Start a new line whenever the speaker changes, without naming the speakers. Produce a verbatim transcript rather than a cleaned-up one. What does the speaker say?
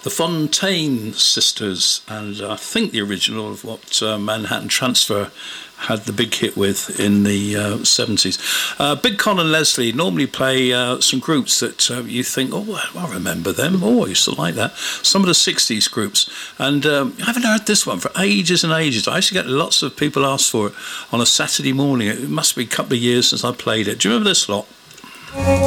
the Fontaine Sisters, and I think the original of what uh, Manhattan Transfer had the big hit with in the uh, seventies. Uh, Big Con and Leslie normally play uh, some groups that uh, you think, oh, I remember them. Oh, I used to like that. Some of the sixties groups. And um, I haven't heard this one for ages and ages. I used to get lots of people ask for it on a Saturday morning. It must be a couple of years since I played it. Do you remember this lot?